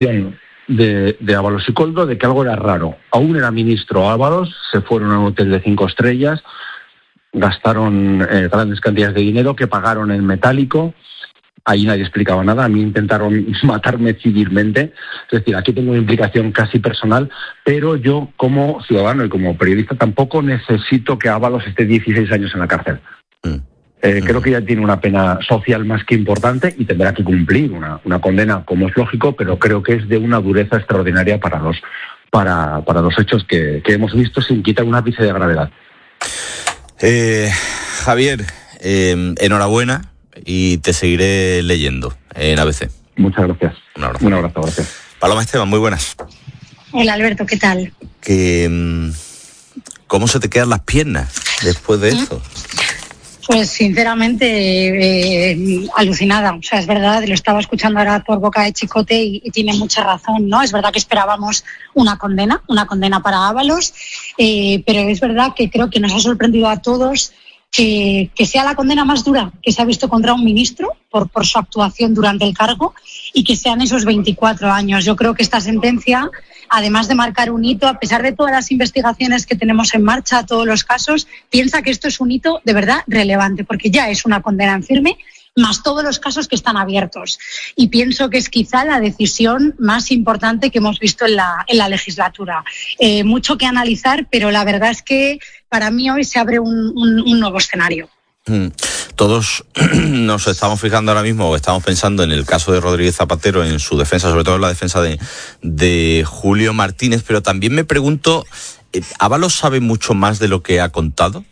de Ábalos y Koldo de que algo era raro. Aún era ministro Ábalos, se fueron a un hotel de 5 estrellas, gastaron grandes cantidades de dinero que pagaron en metálico. Ahí nadie explicaba nada, a mí intentaron matarme civilmente, es decir, aquí tengo una implicación casi personal, pero yo como ciudadano y como periodista tampoco necesito que Ábalos esté 16 años en la cárcel. Creo que ya tiene una pena social más que importante y tendrá que cumplir una condena, como es lógico, pero creo que es de una dureza extraordinaria para los hechos que hemos visto, sin quitar un ápice de gravedad. Javier, enhorabuena. Y te seguiré leyendo en ABC. Muchas gracias. Un abrazo. Un abrazo, gracias. Paloma Esteban, muy buenas. Hola, Alberto, ¿qué tal? ¿Cómo se te quedan las piernas después de eso? Pues sinceramente alucinada. O sea, es verdad, lo estaba escuchando ahora por boca de Chicote y tiene mucha razón, ¿no? Es verdad que esperábamos una condena para Ábalos, pero es verdad que creo que nos ha sorprendido a todos que sea la condena más dura que se ha visto contra un ministro por su actuación durante el cargo y que sean esos 24 años. Yo creo que esta sentencia, además de marcar un hito, a pesar de todas las investigaciones que tenemos en marcha, todos los casos, piensa que esto es un hito de verdad relevante, porque ya es una condena en firme, más todos los casos que están abiertos. Y pienso que es quizá la decisión más importante que hemos visto en la legislatura. Mucho que analizar, pero la verdad es que para mí hoy se abre un nuevo escenario. Todos nos estamos fijando ahora mismo, o estamos pensando en el caso de Rodríguez Zapatero, en su defensa, sobre todo en la defensa de Julio Martínez, pero también me pregunto, ¿Ábalos sabe mucho más de lo que ha contado?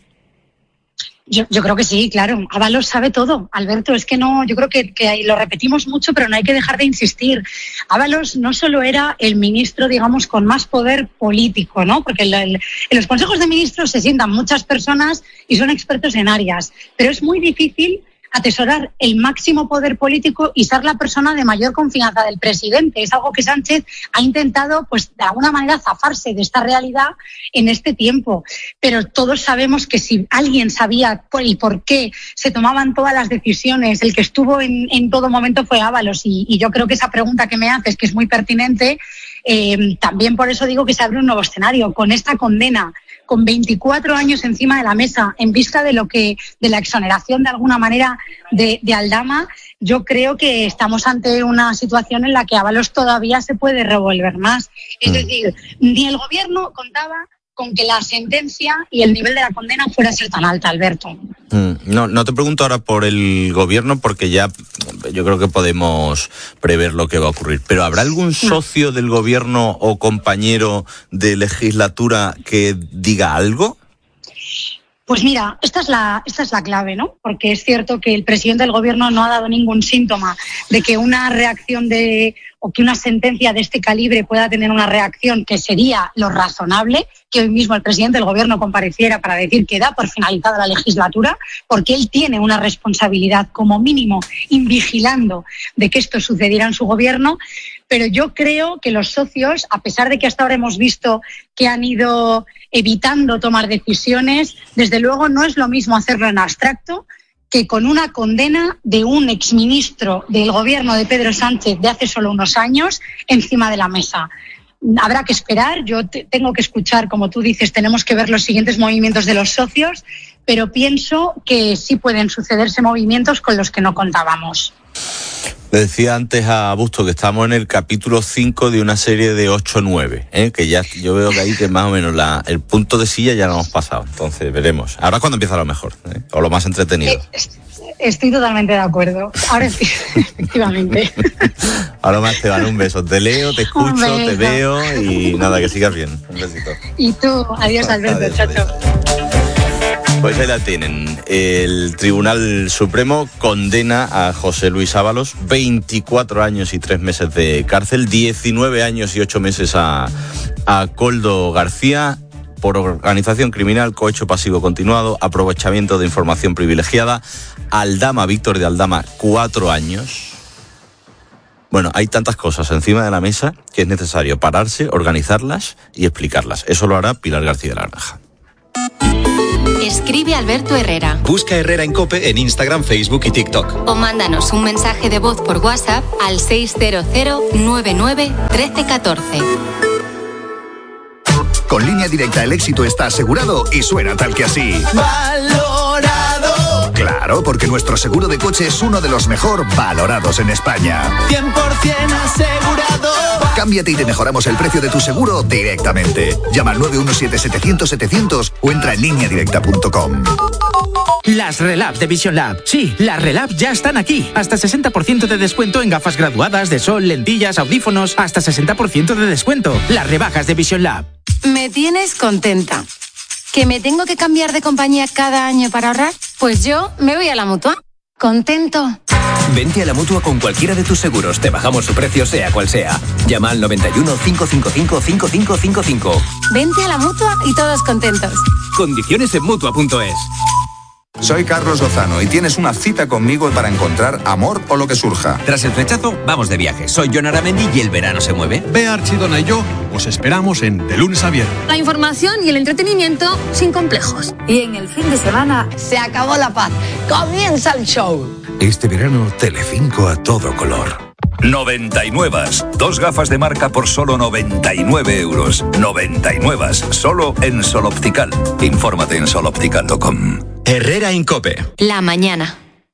Yo creo que sí, claro. Ábalos sabe todo, Alberto. Es que no, yo creo que lo repetimos mucho, pero no hay que dejar de insistir. Ábalos no solo era el ministro, digamos, con más poder político, ¿no? Porque en los consejos de ministros se sientan muchas personas y son expertos en áreas, pero es muy difícil atesorar el máximo poder político y ser la persona de mayor confianza del presidente. Es algo que Sánchez ha intentado, pues, de alguna manera zafarse de esta realidad en este tiempo. Pero todos sabemos que si alguien sabía el por qué se tomaban todas las decisiones, el que estuvo en todo momento fue Ábalos. Y yo creo que esa pregunta que me haces, que es muy pertinente, también por eso digo que se abre un nuevo escenario. Con esta condena, con 24 años encima de la mesa, en vista de la exoneración de alguna manera de Aldama, yo creo que estamos ante una situación en la que Ábalos todavía se puede revolver más. Es decir, ni el gobierno contaba con que la sentencia y el nivel de la condena fuera a ser tan alta, Alberto. No te pregunto ahora por el gobierno, porque ya yo creo que podemos prever lo que va a ocurrir. ¿Pero habrá algún socio del gobierno o compañero de legislatura que diga algo? Pues mira, esta es la clave, ¿no? Porque es cierto que el presidente del gobierno no ha dado ningún síntoma de que una reacción o que una sentencia de este calibre pueda tener una reacción que sería lo razonable, que hoy mismo el presidente del gobierno compareciera para decir que da por finalizada la legislatura, porque él tiene una responsabilidad como mínimo invigilando de que esto sucediera en su gobierno. Pero yo creo que los socios, a pesar de que hasta ahora hemos visto que han ido evitando tomar decisiones, desde luego no es lo mismo hacerlo en abstracto que con una condena de un exministro del gobierno de Pedro Sánchez de hace solo unos años encima de la mesa. Habrá que esperar, yo tengo que escuchar, como tú dices, tenemos que ver los siguientes movimientos de los socios, pero pienso que sí pueden sucederse movimientos con los que no contábamos. Le decía antes a Busto que estamos en el capítulo 5 de una serie de 8-9, que ya yo veo que ahí que más o menos el punto de silla ya lo hemos pasado, entonces veremos. Ahora es cuando empieza lo mejor, o lo más entretenido. Estoy totalmente de acuerdo. Ahora sí, efectivamente. Ahora más te dan un beso. Te leo, te escucho, te veo y nada, que sigas bien. Un besito. Y tú, adiós Alberto, chao. Pues ahí la tienen. El Tribunal Supremo condena a José Luis Ábalos 24 años y 3 meses de cárcel, 19 años y 8 meses a Koldo García por organización criminal, cohecho pasivo continuado, aprovechamiento de información privilegiada. Aldama, Víctor de Aldama, 4 años. Bueno, hay tantas cosas encima de la mesa que es necesario pararse, organizarlas y explicarlas. Eso lo hará Pilar García de la Granja. Escribe Alberto Herrera. Busca Herrera en COPE en Instagram, Facebook y TikTok. O mándanos un mensaje de voz por WhatsApp al 600 99 13 14. Con Línea Directa el éxito está asegurado y suena tal que así. ¡Valorado! Claro, porque nuestro seguro de coche es uno de los mejor valorados en España. 100% asegurado. Cámbiate y te mejoramos el precio de tu seguro directamente. Llama al 917-700-700 o entra en lineadirecta.com. Las Relabs de Vision Lab. Sí, las Relabs ya están aquí. Hasta 60% de descuento en gafas graduadas, de sol, lentillas, audífonos. Hasta 60% de descuento. Las rebajas de Vision Lab. Me tienes contenta. ¿Que me tengo que cambiar de compañía cada año para ahorrar? Pues yo me voy a la Mutua. Contento. Vente a la Mutua con cualquiera de tus seguros. Te bajamos su precio sea cual sea. Llama al 91 555 5555. Vente a la Mutua y todos contentos. Condiciones en Mutua.es. Soy Carlos Lozano y tienes una cita conmigo para encontrar amor o lo que surja. Tras el flechazo, vamos de viaje. Soy John Aramendi y el verano se mueve. Bea Archidona y yo os esperamos en De Lunes a Viernes. La información y el entretenimiento sin complejos. Y en el fin de semana se acabó la paz. Comienza el show. Este verano, Telecinco a todo color. 99. 2 gafas de marca por solo 99 euros. 99. Solo en Sol Optical. Infórmate en soloptical.com. Herrera en COPE. La mañana.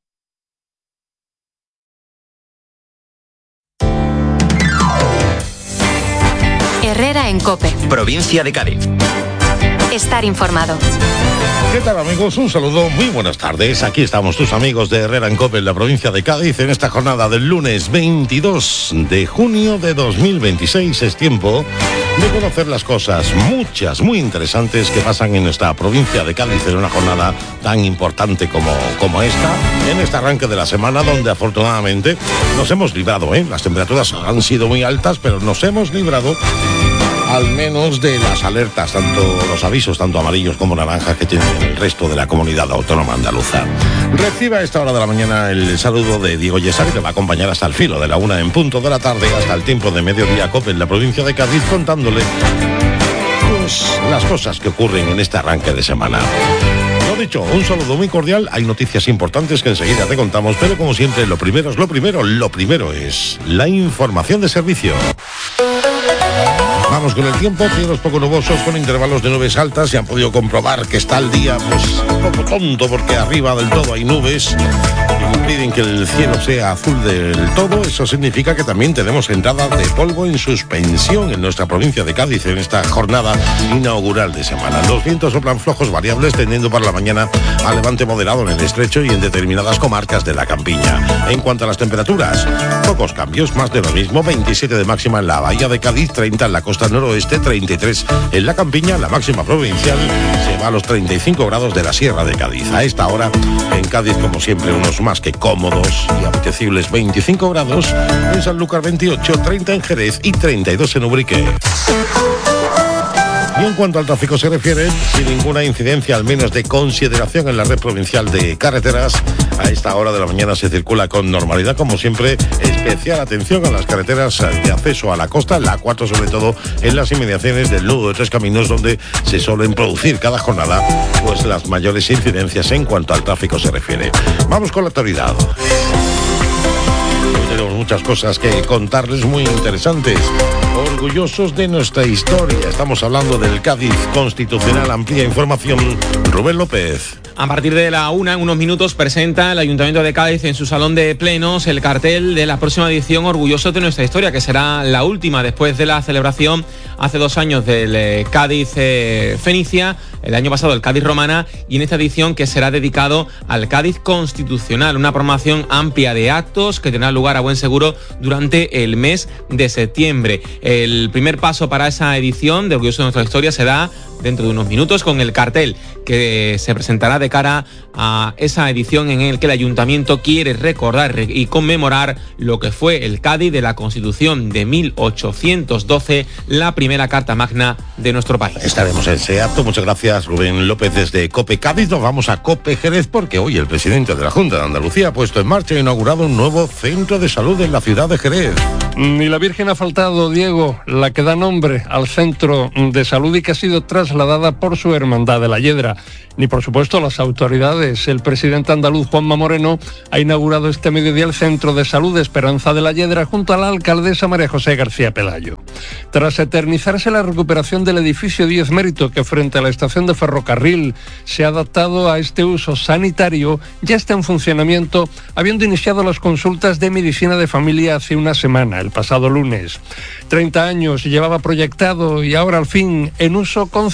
Herrera en COPE. Provincia de Cádiz. Estar informado. ¿Qué tal, amigos? Un saludo, muy buenas tardes. Aquí estamos tus amigos de Herrera en COPE en la provincia de Cádiz en esta jornada del lunes 22 de junio de 2026. Es tiempo de conocer las cosas, muchas, muy interesantes que pasan en nuestra provincia de Cádiz en una jornada tan importante como esta, en este arranque de la semana donde afortunadamente nos hemos librado, Las temperaturas han sido muy altas, pero nos hemos librado al menos de las alertas, tanto los avisos, tanto amarillos como naranjas que tienen el resto de la comunidad autónoma andaluza. Reciba a esta hora de la mañana el saludo de Diego Yesar, que va a acompañar hasta el filo de la 1 en punto de la tarde, hasta el tiempo de mediodía COPE en la provincia de Cádiz, contándole pues las cosas que ocurren en este arranque de semana. Lo dicho, un saludo muy cordial. Hay noticias importantes que enseguida te contamos, pero como siempre, lo primero es la información de servicio. Vamos con el tiempo, cielos poco nubosos con intervalos de nubes altas. Se han podido comprobar que está el día pues un poco tonto porque arriba del todo hay nubes que impiden que el cielo sea azul del todo. Eso significa que también tenemos entrada de polvo en suspensión en nuestra provincia de Cádiz en esta jornada inaugural de semana. Los vientos soplan flojos variables tendiendo para la mañana a levante moderado en el estrecho y en determinadas comarcas de la campiña. En cuanto a las temperaturas, pocos cambios, más de lo mismo. 27 de máxima en la bahía de Cádiz, 30 en la costa noroeste, 33 en la campiña. La máxima provincial se va a los 35 grados de la Sierra de Cádiz. A esta hora en Cádiz, como siempre, unos más que cómodos y apetecibles 25 grados. En Sanlúcar 28, 30 en Jerez y 32 en Ubrique. Y en cuanto al tráfico se refiere, sin ninguna incidencia, al menos de consideración en la red provincial de carreteras, a esta hora de la mañana se circula con normalidad, como siempre. Especial atención a las carreteras de acceso a la costa, la 4 sobre todo, en las inmediaciones del nudo de Tres Caminos, donde se suelen producir cada jornada pues las mayores incidencias en cuanto al tráfico se refiere. Vamos con la actualidad. Tenemos muchas cosas que contarles muy interesantes. Orgullosos de nuestra historia. Estamos hablando del Cádiz Constitucional. Amplia información, Rubén López. A partir de la 1, en unos minutos, presenta el Ayuntamiento de Cádiz en su salón de plenos el cartel de la próxima edición Orgullosos de nuestra historia, que será la última después de la celebración hace 2 años del Cádiz Fenicia, el año pasado el Cádiz Romana, y en esta edición que será dedicado al Cádiz Constitucional, una programación amplia de actos que tendrá lugar a buen seguro durante el mes de septiembre. El primer paso para esa edición de Orgullosos de nuestra historia se da dentro de unos minutos con el cartel que se presentará de cara a esa edición en el que el Ayuntamiento quiere recordar y conmemorar lo que fue el Cádiz de la Constitución de 1812, la primera Carta Magna de nuestro país. Estaremos en ese acto. Muchas gracias, Rubén López, desde COPE Cádiz. Nos vamos a COPE Jerez porque hoy el presidente de la Junta de Andalucía ha puesto en marcha e inaugurado un nuevo centro de salud en la ciudad de Jerez. Ni la Virgen ha faltado, Diego, la que da nombre al centro de salud y que ha sido trasladada por su hermandad de la Hiedra. Ni, por supuesto, las autoridades. El presidente andaluz, Juanma Moreno, ha inaugurado este mediodía el Centro de Salud de Esperanza de la Hiedra junto a la alcaldesa María José García Pelayo. Tras eternizarse la recuperación del edificio 10 Mérito, que frente a la estación de ferrocarril se ha adaptado a este uso sanitario, ya está en funcionamiento, habiendo iniciado las consultas de medicina de familia hace una semana, el pasado lunes. 30 años llevaba proyectado y ahora al fin en uso con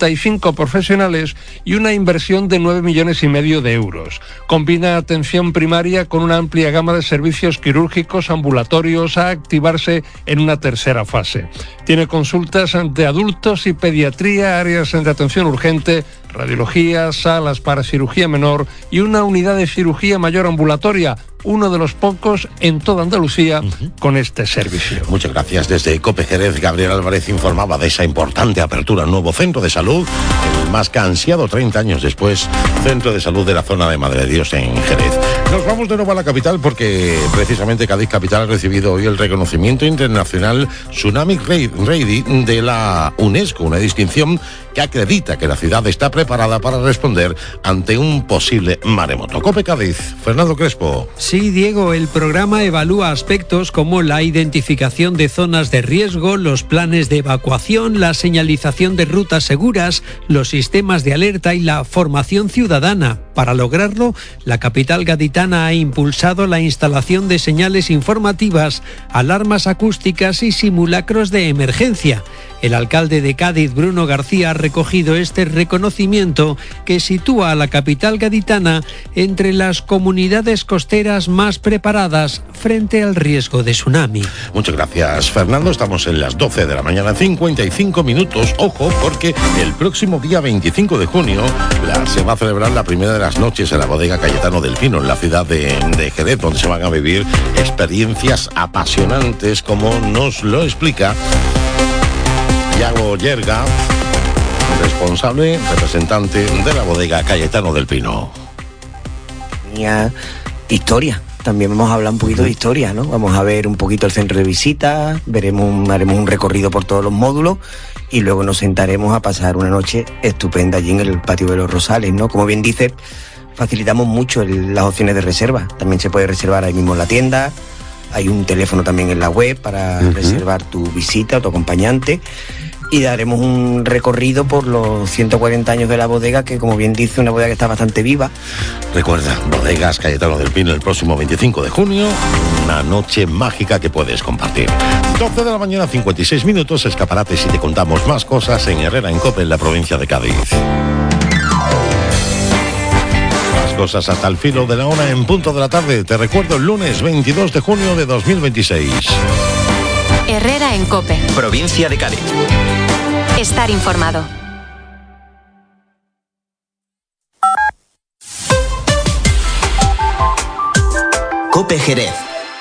55 profesionales y una inversión de 9,5 millones de euros. Combina atención primaria con una amplia gama de servicios quirúrgicos ambulatorios a activarse en una tercera fase. Tiene consultas de adultos y pediatría, áreas de atención urgente, radiología, salas para cirugía menor y una unidad de cirugía mayor ambulatoria, uno de los pocos en toda Andalucía con este servicio. Muchas gracias. Desde COPE Jerez, Gabriel Álvarez informaba de esa importante apertura al nuevo centro de salud, el más que ansiado 30 años después, centro de salud de la zona de Madre de Dios en Jerez. Nos vamos de nuevo a la capital porque precisamente Cádiz Capital ha recibido hoy el reconocimiento internacional Tsunami Ready de la UNESCO, una distinción que acredita que la ciudad está preparada para responder ante un posible maremoto. COPE Cádiz, Fernando Crespo. Sí, Diego, el programa evalúa aspectos como la identificación de zonas de riesgo, los planes de evacuación, la señalización de rutas seguras, los sistemas de alerta y la formación ciudadana. Para lograrlo, la capital gaditana ha impulsado la instalación de señales informativas, alarmas acústicas y simulacros de emergencia. El alcalde de Cádiz, Bruno García, ha recogido este reconocimiento que sitúa a la capital gaditana entre las comunidades costeras más preparadas frente al riesgo de tsunami. Muchas gracias, Fernando. Estamos en las 12 de la mañana, 55 minutos. Ojo, porque el próximo día 25 de junio se va a celebrar la primera de las noches en la bodega Cayetano del Pino, en la ciudad de Jerez, donde se van a vivir experiencias apasionantes, como nos lo explica Iago Yerga, representante de la bodega Cayetano del Pino. Historia. También vamos a hablar un poquito de historia, ¿no? Vamos a ver un poquito el centro de visitas, haremos un recorrido por todos los módulos y luego nos sentaremos a pasar una noche estupenda allí en el patio de los Rosales, ¿no? Como bien dice, facilitamos mucho las opciones de reserva. También se puede reservar ahí mismo en la tienda. Hay un teléfono también en la web para reservar tu visita o tu acompañante. Y daremos un recorrido por los 140 años de la bodega, que como bien dice, una bodega que está bastante viva. Recuerda, Bodegas Cayetano del Pino, el próximo 25 de junio, una noche mágica que puedes compartir. 12 de la mañana, 56 minutos, escaparates y te contamos más cosas en Herrera en COPE, en la provincia de Cádiz. Más cosas hasta el filo de la hora en punto de la tarde. Te recuerdo el lunes 22 de junio de 2026. Herrera en COPE, provincia de Cádiz. Estar informado. COPE Jerez.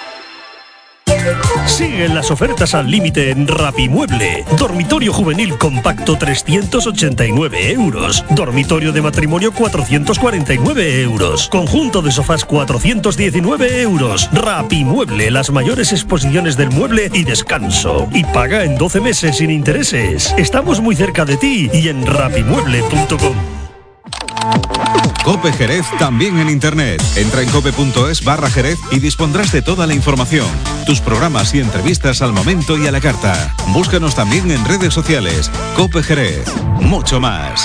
Siguen las ofertas al límite en Rapimueble. Dormitorio juvenil compacto 389 euros. Dormitorio de matrimonio 449 euros. Conjunto de sofás 419 euros. Rapimueble, las mayores exposiciones del mueble y descanso. Y paga en 12 meses sin intereses. Estamos muy cerca de ti y en rapimueble.com. COPE Jerez también en internet. Entra en cope.es/Jerez y dispondrás de toda la información. Tus programas y entrevistas al momento y a la carta. Búscanos también en redes sociales. COPE Jerez. Mucho más.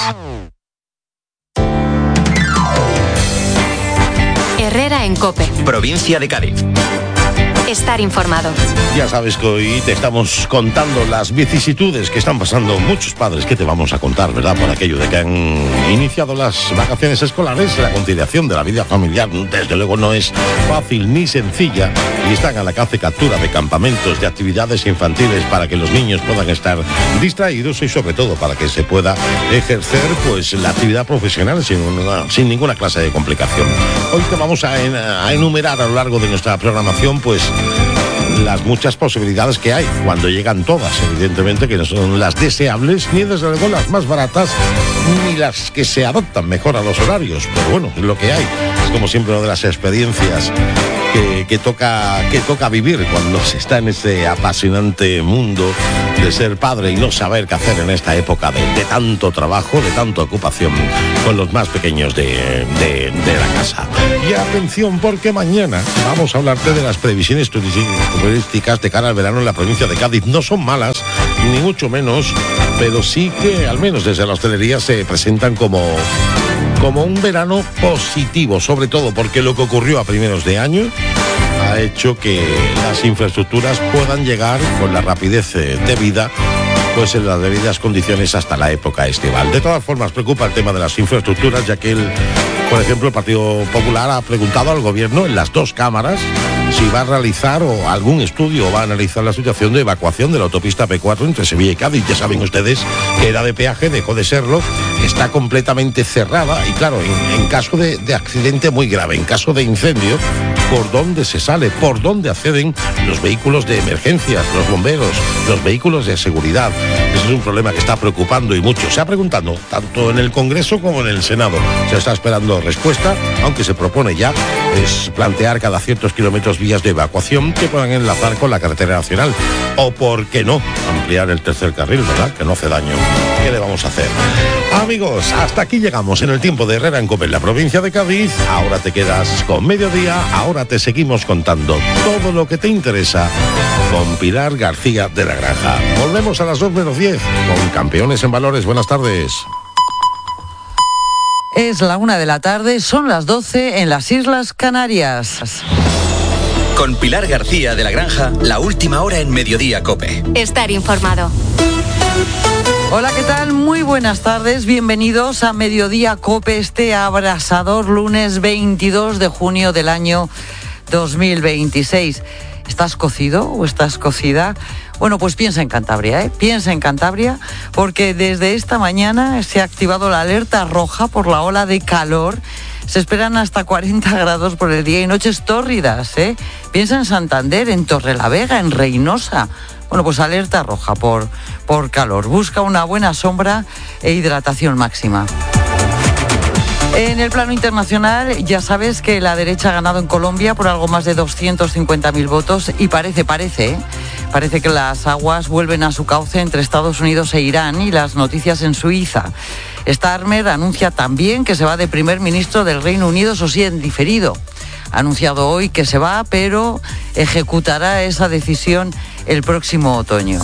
Herrera en COPE, provincia de Cádiz. Estar informado. Ya sabes que hoy te estamos contando las vicisitudes que están pasando muchos padres, que te vamos a contar, ¿verdad? Por aquello de que han iniciado las vacaciones escolares. La conciliación de la vida familiar, desde luego, no es fácil ni sencilla, y están a la caza y captura de campamentos, de actividades infantiles para que los niños puedan estar distraídos y sobre todo para que se pueda ejercer pues la actividad profesional sin ninguna clase de complicación. Hoy te vamos a enumerar a lo largo de nuestra programación pues las muchas posibilidades que hay, cuando llegan todas, evidentemente, que no son las deseables, ni desde luego las más baratas, ni las que se adaptan mejor a los horarios. Pero bueno, es lo que hay. Es como siempre una de las experiencias que toca vivir cuando se está en ese apasionante mundo de ser padre y no saber qué hacer en esta época de tanto trabajo, de tanta ocupación con los más pequeños de la casa. Y atención, porque mañana vamos a hablarte de las previsiones turísticas de cara al verano en la provincia de Cádiz. No son malas, ni mucho menos, pero sí que al menos desde la hostelería se presentan como un verano positivo, sobre todo porque lo que ocurrió a primeros de año ha hecho que las infraestructuras puedan llegar con la rapidez debida, pues en las debidas condiciones hasta la época estival. De todas formas, preocupa el tema de las infraestructuras, ya que por ejemplo, el Partido Popular ha preguntado al gobierno en las dos cámaras si va a realizar algún estudio o va a analizar la situación de evacuación de la autopista P4 entre Sevilla y Cádiz. Ya saben ustedes que era de peaje, dejó de serlo, está completamente cerrada y claro, en caso de accidente muy grave, en caso de incendio, ¿por dónde se sale? ¿Por dónde acceden los vehículos de emergencias, los bomberos, los vehículos de seguridad? Ese es un problema que está preocupando y mucho. Se ha preguntado tanto en el Congreso como en el Senado. Se está esperando respuesta, aunque se propone ya es plantear cada ciertos kilómetros vías de evacuación que puedan enlazar con la carretera nacional. O, ¿por qué no?, ampliar el tercer carril, ¿verdad? Que no hace daño. ¿Qué le vamos a hacer? Amigos, hasta aquí llegamos en el tiempo de Herrera en Cope, en la provincia de Cádiz. Ahora te quedas con Mediodía. Ahora te seguimos contando todo lo que te interesa con Pilar García de la Granja. Volvemos a las 2:10 con Campeones en Valores. Buenas tardes. Es la 1 de la tarde, son las 12 en las Islas Canarias. Con Pilar García de la Granja, la última hora en Mediodía Cope. Estar informado. Hola, ¿qué tal? Muy buenas tardes, bienvenidos a Mediodía Cope, este abrasador lunes 22 de junio del año 2026. ¿Estás cocido o estás cocida? Bueno, pues piensa en Cantabria, piensa en Cantabria, porque desde esta mañana se ha activado la alerta roja por la ola de calor. Se esperan hasta 40 grados por el día y noches tórridas, Piensa en Santander, en Torrelavega, en Reynosa. Bueno, pues alerta roja por calor. Busca una buena sombra e hidratación máxima. En el plano internacional, ya sabes que la derecha ha ganado en Colombia por algo más de 250.000 votos y parece que las aguas vuelven a su cauce entre Estados Unidos e Irán y las noticias en Suiza. Starmer anuncia también que se va de primer ministro del Reino Unido, eso sí, en diferido. Ha anunciado hoy que se va, pero ejecutará esa decisión el próximo otoño.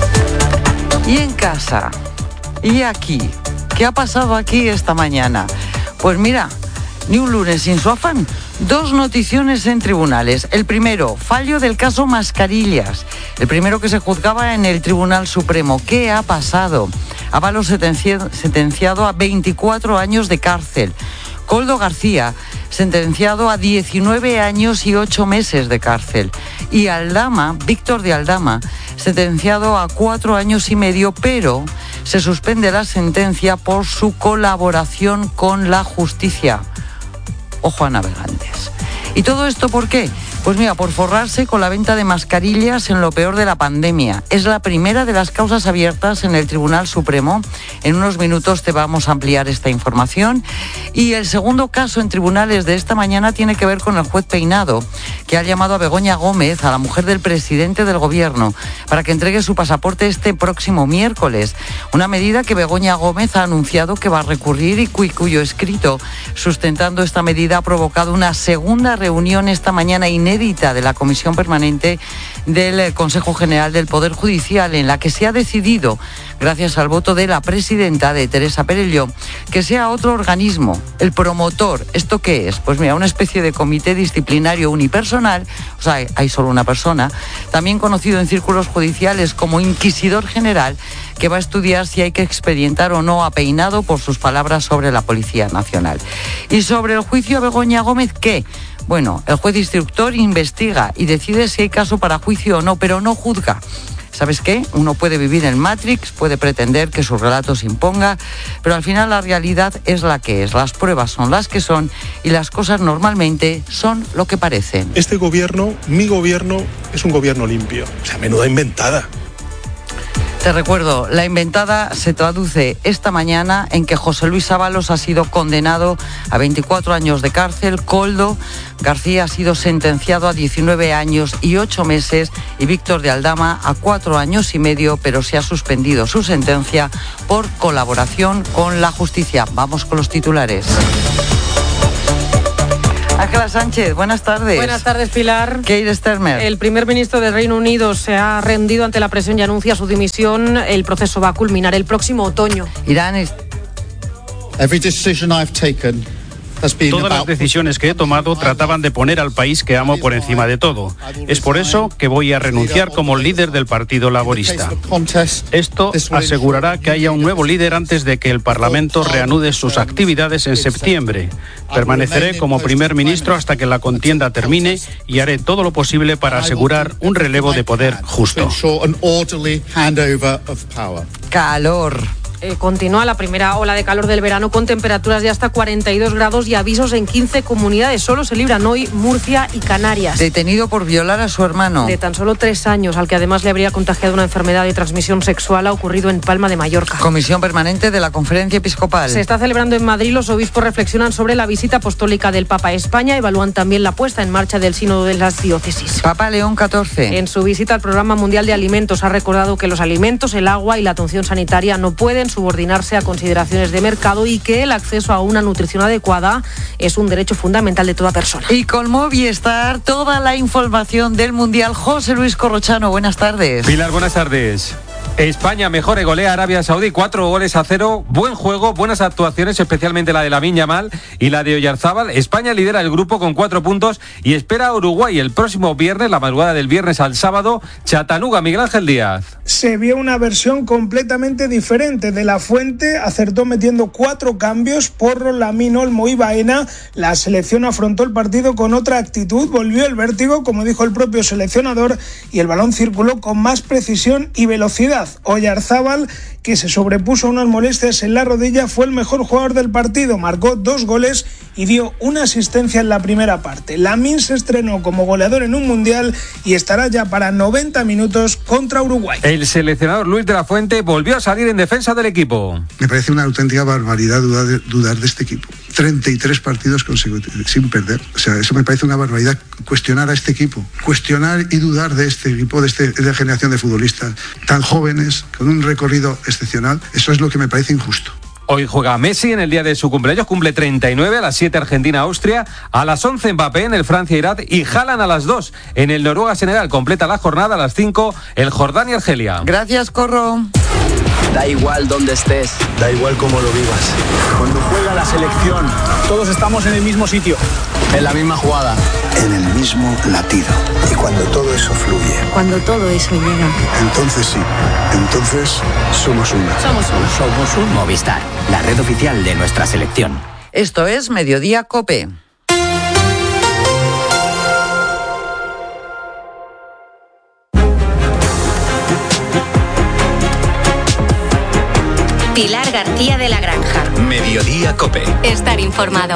Y en casa, y aquí, ¿qué ha pasado aquí esta mañana? Pues mira, ni un lunes sin su afán. 2 noticiones en tribunales. El primero, fallo del caso Mascarillas. El primero que se juzgaba en el Tribunal Supremo. ¿Qué ha pasado? Ábalos sentenciado a 24 años de cárcel. Koldo García, sentenciado a 19 años y 8 meses de cárcel. Y Aldama, Víctor de Aldama, sentenciado a 4 años y medio, pero se suspende la sentencia por su colaboración con la justicia. Ojo a navegantes. ¿Y todo esto por qué? Pues mira, por forrarse con la venta de mascarillas en lo peor de la pandemia. Es la primera de las causas abiertas en el Tribunal Supremo. En unos minutos te vamos a ampliar esta información. Y el segundo caso en tribunales de esta mañana tiene que ver con el juez Peinado, que ha llamado a Begoña Gómez, a la mujer del presidente del gobierno, para que entregue su pasaporte este próximo miércoles. Una medida que Begoña Gómez ha anunciado que va a recurrir y cuyo escrito sustentando esta medida ha provocado una segunda reunión esta mañana inédita de la Comisión Permanente del Consejo General del Poder Judicial, en la que se ha decidido, gracias al voto de la presidenta, de Teresa Perelló, que sea otro organismo, el promotor. ¿Esto qué es? Pues mira, una especie de comité disciplinario unipersonal, o sea, hay solo una persona, también conocido en círculos judiciales como inquisidor general, que va a estudiar si hay que expedientar o no a Peinado por sus palabras sobre la Policía Nacional. Y sobre el juicio a Begoña Gómez, ¿qué? Bueno, el juez instructor investiga y decide si hay caso para juicio o no, pero no juzga. ¿Sabes qué? Uno puede vivir en Matrix, puede pretender que su relato se imponga, pero al final la realidad es la que es. Las pruebas son las que son y las cosas normalmente son lo que parecen. Este gobierno, mi gobierno, es un gobierno limpio. O sea, menuda inventada. Te recuerdo, la inventada se traduce esta mañana en que José Luis Ábalos ha sido condenado a 24 años de cárcel, Koldo García ha sido sentenciado a 19 años y 8 meses y Víctor de Aldama a 4 años y medio, pero se ha suspendido su sentencia por colaboración con la justicia. Vamos con los titulares. Ángela Sánchez, buenas tardes. Buenas tardes, Pilar. Keir Starmer. El primer ministro del Reino Unido se ha rendido ante la presión y anuncia su dimisión. El proceso va a culminar el próximo otoño. Irán es... Todas las decisiones que he tomado trataban de poner al país que amo por encima de todo. Es por eso que voy a renunciar como líder del Partido Laborista. Esto asegurará que haya un nuevo líder antes de que el Parlamento reanude sus actividades en septiembre. Permaneceré como primer ministro hasta que la contienda termine y haré todo lo posible para asegurar un relevo de poder justo. Calor. Continúa la primera ola de calor del verano con temperaturas de hasta 42 grados y avisos en 15 comunidades. Solo se libran hoy Murcia y Canarias. Detenido por violar a su hermano. De tan solo 3 años, al que además le habría contagiado una enfermedad de transmisión sexual, ha ocurrido en Palma de Mallorca. Comisión permanente de la Conferencia Episcopal. Se está celebrando en Madrid. Los obispos reflexionan sobre la visita apostólica del Papa a España. Evalúan también la puesta en marcha del sínodo de las diócesis. Papa León XIV. En su visita al Programa Mundial de Alimentos ha recordado que los alimentos, el agua y la atención sanitaria no pueden subordinarse a consideraciones de mercado y que el acceso a una nutrición adecuada es un derecho fundamental de toda persona. Y con Movistar, toda la información del Mundial. José Luis Corrochano, buenas tardes. Pilar, buenas tardes. España mejora y golea a Arabia Saudí 4-0. Buen juego, buenas actuaciones, especialmente la de Lamine Yamal y la de Oyarzábal. España lidera el grupo con 4 puntos y espera a Uruguay el próximo viernes, la madrugada del viernes al sábado, Chattanooga. Miguel Ángel Díaz. Se vio una versión completamente diferente. De la Fuente acertó metiendo 4 cambios: Porro, Lamine, Olmo y Baena. La selección afrontó el partido con otra actitud, volvió el vértigo, como dijo el propio seleccionador, y el balón circuló con más precisión y velocidad. Oyarzábal, que se sobrepuso a unas molestias en la rodilla, fue el mejor jugador del partido, marcó 2 goles y dio una asistencia en la primera parte. Lamine se estrenó como goleador en un mundial y estará ya para 90 minutos contra Uruguay. El seleccionador Luis de la Fuente volvió a salir en defensa del equipo. Me parece una auténtica barbaridad dudar de este equipo. 33 partidos consecutivos sin perder. O sea, eso me parece una barbaridad. Cuestionar a este equipo, cuestionar y dudar de este equipo, de esta generación de futbolistas tan jóvenes, con un recorrido excepcional. Eso es lo que me parece injusto. Hoy juega Messi en el día de su cumpleaños, cumple 39, a las 7 Argentina-Austria, a las 11 Mbappé en el Francia-Irak y Haaland a las 2 en el Noruega-Senegal. Completa la jornada a las 5 el Jordania-Argelia. Gracias, Corro. Da igual dónde estés, da igual cómo lo vivas. Cuando juega la selección, todos estamos en el mismo sitio, en la misma jugada, en el mismo latido. Y cuando todo eso fluye, cuando todo eso llega, entonces sí, entonces somos una. Somos un Movistar, la red oficial de nuestra selección. Esto es Mediodía COPE. Pilar García de la Granja. Mediodía COPE. Estar informado.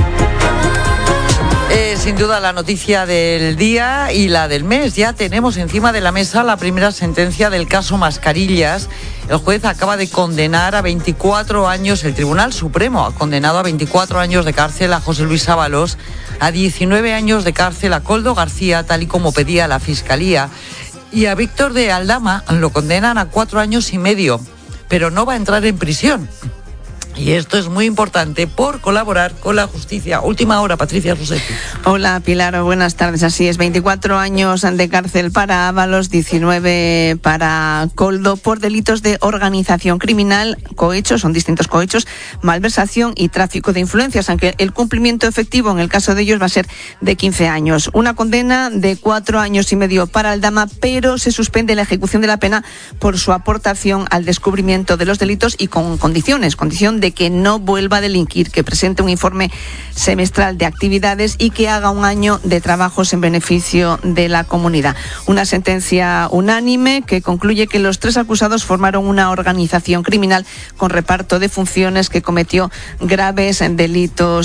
Sin duda la noticia del día y la del mes. Ya tenemos encima de la mesa la primera sentencia del caso Mascarillas. El juez acaba de condenar a 24 años, el Tribunal Supremo ha condenado a 24 años de cárcel a José Luis Ábalos, a 19 años de cárcel a Koldo García, tal y como pedía la Fiscalía, y a Víctor de Aldama lo condenan a 4 años y medio, pero no va a entrar en prisión. Y esto es muy importante por colaborar con la justicia. Última hora, Patricia Rossetti. Hola, Pilar, buenas tardes. Así es, 24 años de cárcel para Ábalos, 19 para Koldo, por delitos de organización criminal, cohechos, son distintos cohechos, malversación y tráfico de influencias, aunque el cumplimiento efectivo en el caso de ellos va a ser de 15 años. Una condena de 4 años y medio para Aldama, pero se suspende la ejecución de la pena por su aportación al descubrimiento de los delitos y con condición obligación de que no vuelva a delinquir, que presente un informe semestral de actividades y que haga un año de trabajos en beneficio de la comunidad. Una sentencia unánime que concluye que los 3 acusados formaron una organización criminal con reparto de funciones que cometió graves delitos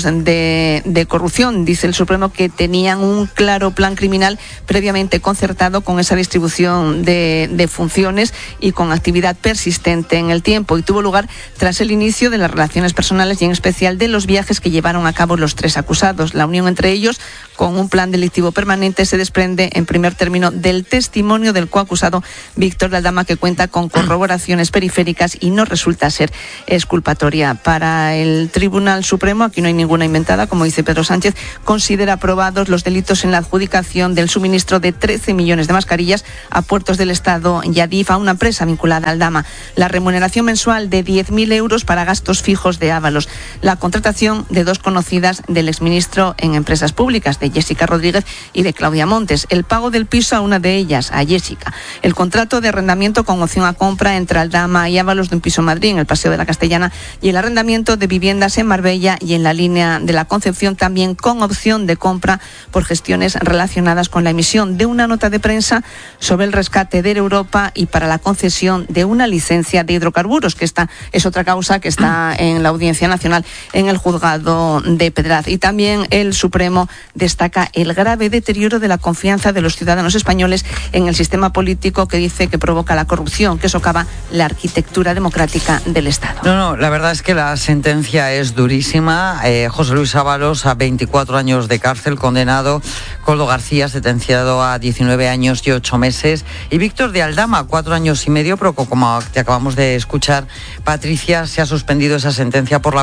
de corrupción. Dice el Supremo que tenían un claro plan criminal previamente concertado con esa distribución de funciones y con actividad persistente en el tiempo, y tuvo lugar tras el inicio de las relaciones personales y en especial de los viajes que llevaron a cabo los 3 acusados. La unión entre ellos con un plan delictivo permanente se desprende en primer término del testimonio del coacusado Víctor de Aldama, que cuenta con corroboraciones periféricas y no resulta ser exculpatoria. Para el Tribunal Supremo, aquí no hay ninguna inventada, como dice Pedro Sánchez, considera aprobados los delitos en la adjudicación del suministro de 13 millones de mascarillas a Puertos del Estado y Adif, a una empresa vinculada a Aldama, la remuneración mensual de 10.000 euros para gastos fijos de Ábalos, la contratación de 2 conocidas del exministro en empresas públicas, de Jessica Rodríguez y de Claudia Montes, el pago del piso a una de ellas, a Jessica, el contrato de arrendamiento con opción a compra entre Aldama y Ábalos de un piso en Madrid, en el Paseo de la Castellana, y el arrendamiento de viviendas en Marbella y en la línea de la Concepción, también con opción de compra por gestiones relacionadas con la emisión de una nota de prensa sobre el rescate de Europa y para la concesión de una licencia de hidrocarburos, que esta es otra causa que está en la Audiencia Nacional en el juzgado de Pedraz. Y también el Supremo destaca el grave deterioro de la confianza de los ciudadanos españoles en el sistema político, que dice que provoca la corrupción, que socava la arquitectura democrática del Estado. No, la verdad es que la sentencia es durísima. José Luis Ábalos a 24 años de cárcel, condenado. Koldo García, sentenciado a 19 años y 8 meses. Y Víctor de Aldama, 4 años y medio, pero como te acabamos de escuchar, Patricia, se ha suspendido esa sentencia por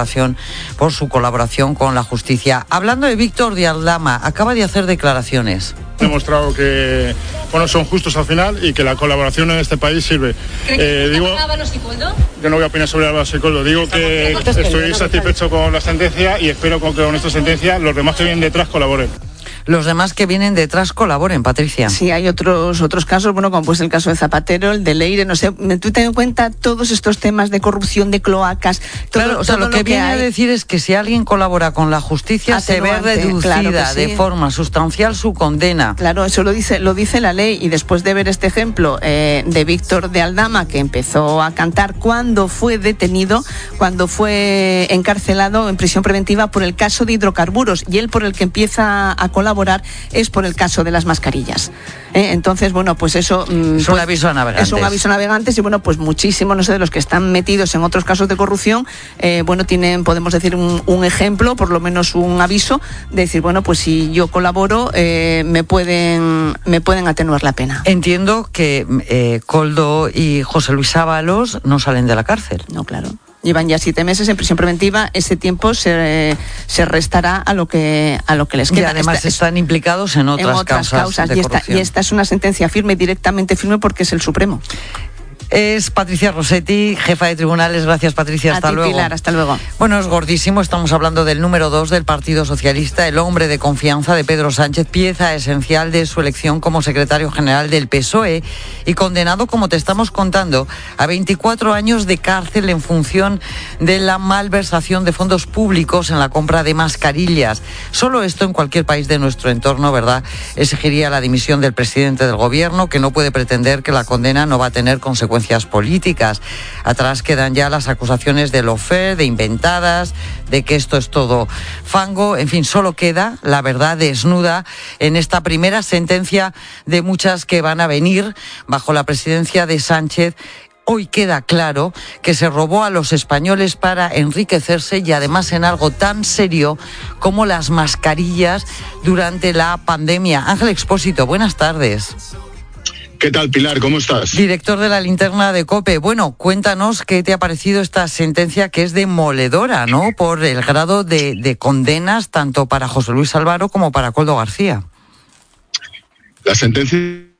su colaboración con la justicia. Hablando de Víctor de Aldama, acaba de hacer declaraciones. Ha demostrado que son justos al final y que la colaboración en este país sirve. Ábalos y Koldo? Yo no voy a opinar sobre Ábalos y Koldo. Digo que estoy satisfecho con la sentencia y espero que con esta sentencia los demás que vienen detrás colaboren. Los demás que vienen detrás colaboren, Patricia. Sí, hay otros casos, como pues el caso de Zapatero, el de Leire, no sé, tú ten en cuenta todos estos temas de corrupción, de cloacas. Claro, lo que viene a decir es que si alguien colabora con la justicia, se ve reducida de forma sustancial su condena. Claro, eso lo dice la ley, y después de ver este ejemplo de Víctor de Aldama, que empezó a cantar cuando fue detenido, cuando fue encarcelado en prisión preventiva por el caso de hidrocarburos, y él por el que empieza a colaborar es por el caso de las mascarillas. Entonces, pues eso... es un aviso a navegantes. Es un aviso a navegantes y, pues muchísimos, no sé, de los que están metidos en otros casos de corrupción, tienen, podemos decir, un ejemplo, por lo menos un aviso, de decir, pues si yo colaboro, me pueden atenuar la pena. Entiendo que Koldo y José Luis Ábalos no salen de la cárcel. No, claro. Llevan ya 7 meses en prisión preventiva. Ese tiempo se restará a lo que les queda. Y además están implicados en otras causas de corrupción. Y esta es una sentencia firme, directamente firme, porque es el Supremo. Es Patricia Rossetti, jefa de tribunales. Gracias, Patricia. Hasta luego. Pilar, hasta luego. Bueno, es gordísimo. Estamos hablando del número 2 del Partido Socialista, el hombre de confianza de Pedro Sánchez, pieza esencial de su elección como secretario general del PSOE y condenado, como te estamos contando, a 24 años de cárcel en función de la malversación de fondos públicos en la compra de mascarillas. Solo esto en cualquier país de nuestro entorno, ¿verdad?, exigiría la dimisión del presidente del gobierno, que no puede pretender que la condena no va a tener consecuencias políticas. Atrás quedan ya las acusaciones de lawfare, de inventadas, de que esto es todo fango. En fin, solo queda la verdad desnuda en esta primera sentencia de muchas que van a venir bajo la presidencia de Sánchez. Hoy queda claro que se robó a los españoles para enriquecerse, y además en algo tan serio como las mascarillas durante la pandemia. Ángel Expósito, buenas tardes. ¿Qué tal, Pilar? ¿Cómo estás? Director de la Linterna de COPE. Bueno, cuéntanos qué te ha parecido esta sentencia, que es demoledora, ¿no?, por el grado de condenas tanto para José Luis Álvaro como para Koldo García. La sentencia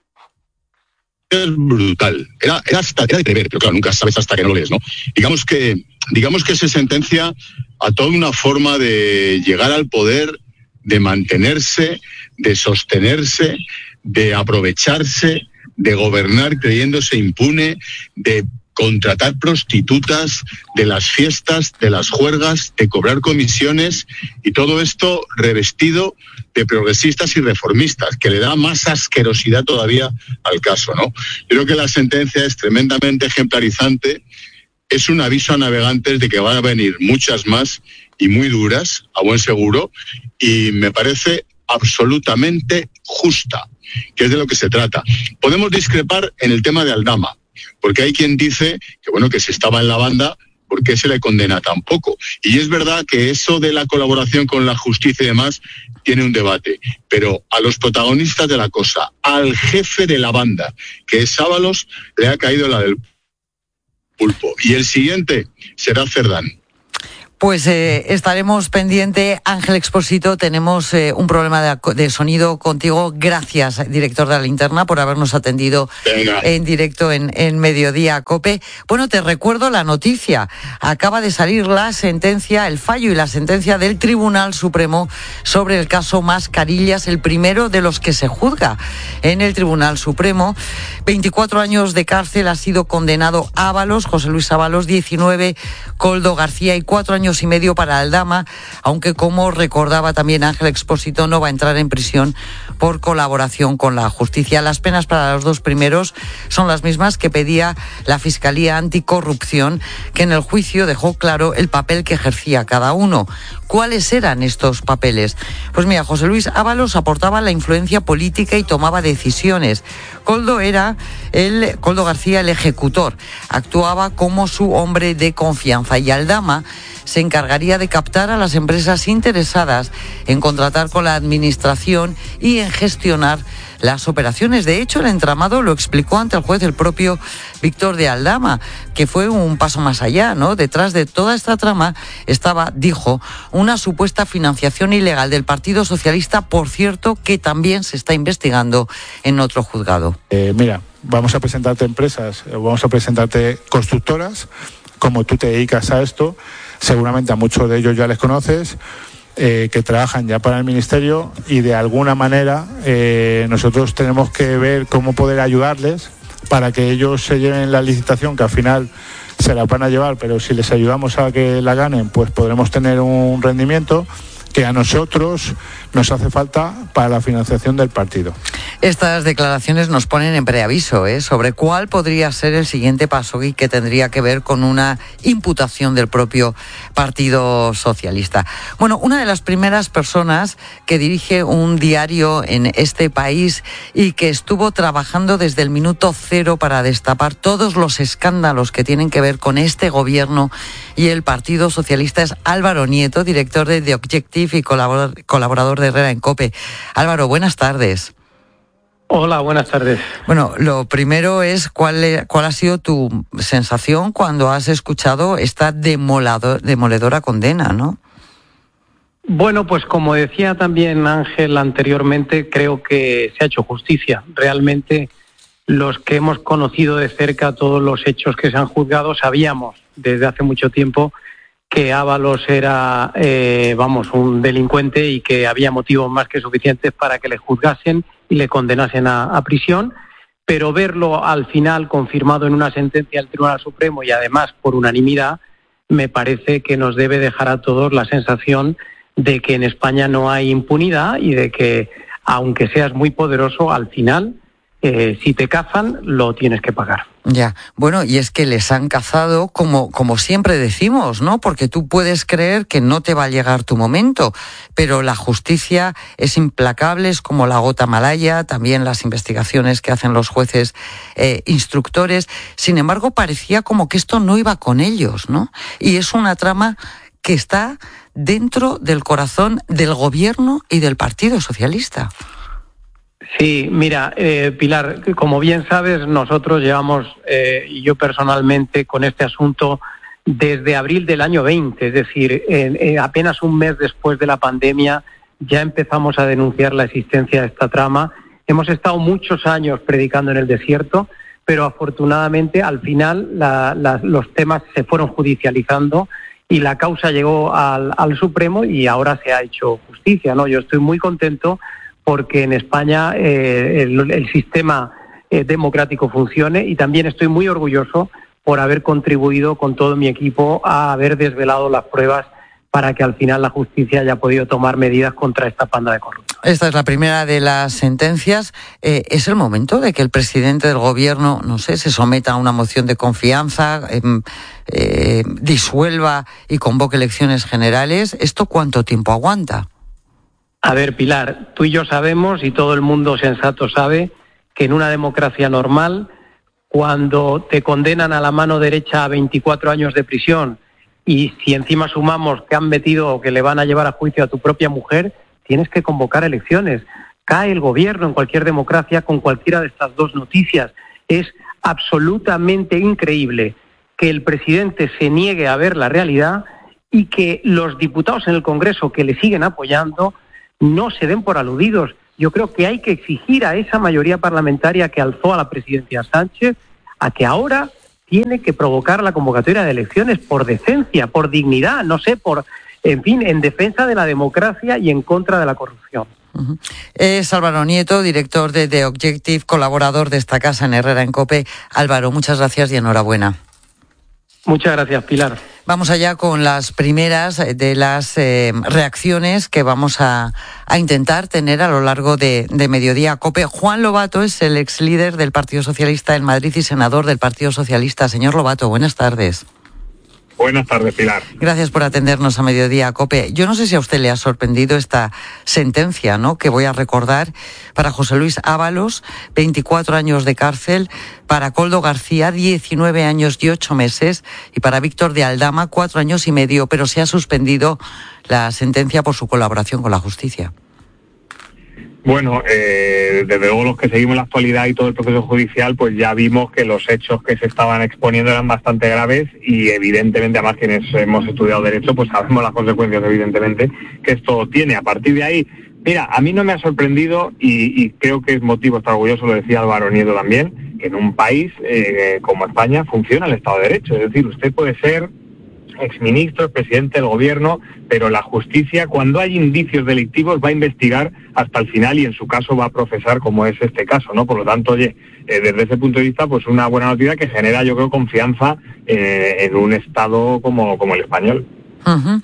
es brutal. Era de prever, pero claro, nunca sabes hasta que no lo lees, ¿no? Digamos que se sentencia a toda una forma de llegar al poder, de mantenerse, de sostenerse, de aprovecharse, de gobernar creyéndose impune, de contratar prostitutas, de las fiestas, de las juergas, de cobrar comisiones, y todo esto revestido de progresistas y reformistas, que le da más asquerosidad todavía al caso, ¿no? Yo creo que la sentencia es tremendamente ejemplarizante, es un aviso a navegantes de que van a venir muchas más y muy duras, a buen seguro, y me parece absolutamente justa, que es de lo que se trata. Podemos discrepar en el tema de Aldama, porque hay quien dice que, bueno, que si estaba en la banda, ¿por qué se le condena tan poco? Y es verdad que eso de la colaboración con la justicia y demás tiene un debate, pero a los protagonistas de la cosa, al jefe de la banda, que es Ábalos, le ha caído la del pulpo. Y el siguiente será Cerdán. Pues estaremos pendiente. Ángel Expósito, tenemos un problema de sonido contigo. Gracias, director de La Linterna, por habernos atendido en directo en Mediodía COPE. Bueno, te recuerdo la noticia. Acaba de salir la sentencia, el fallo y la sentencia del Tribunal Supremo sobre el caso Mascarillas, el primero de los que se juzga en el Tribunal Supremo. 24 años de cárcel ha sido condenado Ábalos, José Luis Ábalos, 19 Koldo García y 4 años y medio para Aldama, aunque, como recordaba también Ángel Expósito, no va a entrar en prisión por colaboración con la justicia. Las penas para los dos primeros son las mismas que pedía la Fiscalía Anticorrupción, que en el juicio dejó claro el papel que ejercía cada uno. ¿Cuáles eran estos papeles? Pues mira, José Luis Ábalos aportaba la influencia política y tomaba decisiones. Koldo García el ejecutor, actuaba como su hombre de confianza, y Aldama se encargaría de captar a las empresas interesadas en contratar con la administración y en gestionar las operaciones. De hecho, el entramado lo explicó ante el juez el propio Víctor de Aldama, que fue un paso más allá, ¿no? Detrás de toda esta trama estaba, dijo, una supuesta financiación ilegal del Partido Socialista, por cierto, que también se está investigando en otro juzgado. Mira, vamos a presentarte empresas, vamos a presentarte constructoras, como tú te dedicas a esto, seguramente a muchos de ellos ya les conoces, que trabajan ya para el Ministerio, y de alguna manera nosotros tenemos que ver cómo poder ayudarles para que ellos se lleven la licitación, que al final se la van a llevar, pero si les ayudamos a que la ganen, pues podremos tener un rendimiento que a nosotros nos hace falta para la financiación del partido. Estas declaraciones nos ponen en preaviso sobre cuál podría ser el siguiente paso, y que tendría que ver con una imputación del propio Partido Socialista. Bueno, una de las primeras personas que dirige un diario en este país y que estuvo trabajando desde el minuto cero para destapar todos los escándalos que tienen que ver con este gobierno y el Partido Socialista es Álvaro Nieto, director de The Objective y colaborador de Herrera en COPE. Álvaro, buenas tardes. Hola, buenas tardes. Bueno, lo primero es cuál ha sido tu sensación cuando has escuchado esta demoledora condena, ¿no? Bueno, pues como decía también Ángel anteriormente, creo que se ha hecho justicia. Realmente los que hemos conocido de cerca todos los hechos que se han juzgado sabíamos desde hace mucho tiempo que Ábalos era, un delincuente y que había motivos más que suficientes para que le juzgasen y le condenasen a prisión, pero verlo al final confirmado en una sentencia del Tribunal Supremo y además por unanimidad, me parece que nos debe dejar a todos la sensación de que en España no hay impunidad y de que, aunque seas muy poderoso, al final, si te cazan, lo tienes que pagar. Ya, bueno, y es que les han cazado como siempre decimos, ¿no? Porque tú puedes creer que no te va a llegar tu momento, pero la justicia es implacable, es como la gota malaya, también las investigaciones que hacen los jueces instructores. Sin embargo, parecía como que esto no iba con ellos, ¿no? Y es una trama que está dentro del corazón del gobierno y del Partido Socialista. Sí, mira, Pilar, como bien sabes, nosotros llevamos, y yo personalmente, con este asunto desde abril del año 20, es decir, apenas un mes después de la pandemia ya empezamos a denunciar la existencia de esta trama. Hemos estado muchos años predicando en el desierto, pero afortunadamente al final los temas se fueron judicializando y la causa llegó al Supremo y ahora se ha hecho justicia, ¿no? Yo estoy muy contento porque en España el sistema democrático funcione, y también estoy muy orgulloso por haber contribuido con todo mi equipo a haber desvelado las pruebas para que al final la justicia haya podido tomar medidas contra esta panda de corruptos. Esta es la primera de las sentencias. ¿Es el momento de que el presidente del gobierno, no sé, se someta a una moción de confianza, disuelva y convoque elecciones generales? ¿Esto cuánto tiempo aguanta? A ver, Pilar, tú y yo sabemos, y todo el mundo sensato sabe, que en una democracia normal, cuando te condenan a la mano derecha a 24 años de prisión, y si encima sumamos que han metido o que le van a llevar a juicio a tu propia mujer, tienes que convocar elecciones. Cae el gobierno en cualquier democracia con cualquiera de estas dos noticias. Es absolutamente increíble que el presidente se niegue a ver la realidad y que los diputados en el Congreso que le siguen apoyando no se den por aludidos. Yo creo que hay que exigir a esa mayoría parlamentaria que alzó a la presidencia Sánchez a que ahora tiene que provocar la convocatoria de elecciones por decencia, por dignidad, no sé, en fin, en defensa de la democracia y en contra de la corrupción. Es Álvaro Nieto, director de The Objective, colaborador de esta casa en Herrera en COPE. Álvaro, muchas gracias y enhorabuena. Muchas gracias, Pilar. Vamos allá con las primeras de las reacciones que vamos a intentar tener a lo largo de Mediodía COPE. Juan Lobato es el ex líder del Partido Socialista en Madrid y senador del Partido Socialista. Señor Lobato, buenas tardes. Buenas tardes, Pilar. Gracias por atendernos a Mediodía COPE. Yo no sé si a usted le ha sorprendido esta sentencia, ¿no?, que voy a recordar para José Luis Ábalos, 24 años de cárcel, para Koldo García, 19 años y 8 meses, y para Víctor de Aldama, 4 años y medio, pero se ha suspendido la sentencia por su colaboración con la justicia. Bueno, desde luego los que seguimos la actualidad y todo el proceso judicial, pues ya vimos que los hechos que se estaban exponiendo eran bastante graves y evidentemente, además quienes hemos estudiado Derecho, pues sabemos las consecuencias evidentemente que esto tiene. A partir de ahí, mira, a mí no me ha sorprendido y creo que es motivo de estar orgulloso, lo decía Álvaro Nieto también, que en un país como España funciona el Estado de Derecho. Es decir, usted puede ser exministro, presidente del gobierno, pero la justicia, cuando hay indicios delictivos, va a investigar hasta el final y en su caso va a procesar, como es este caso, ¿no? Por lo tanto, oye, desde ese punto de vista, pues una buena noticia que genera, yo creo, confianza en un Estado como el español. Uh-huh.